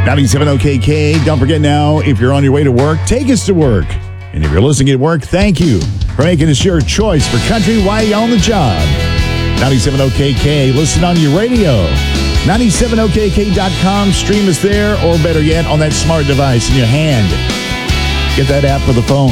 97 OKK. Don't forget now, if you're on your way to work, take us to work. And if you're listening at work, thank you for making us your choice for country while you're on the job. 97 OKK. Listen on your radio. 97okk.com. Stream us there, or better yet, on that smart device in your hand. Get that app for the phone.